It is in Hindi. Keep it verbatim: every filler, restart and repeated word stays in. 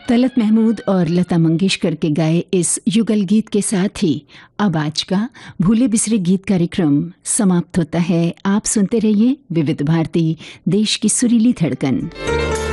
तलत महमूद और लता मंगेशकर के गाए इस युगल गीत के साथ ही अब आज का भूले बिसरे गीत कार्यक्रम समाप्त होता है। आप सुनते रहिए विविध भारती, देश की सुरीली धड़कन।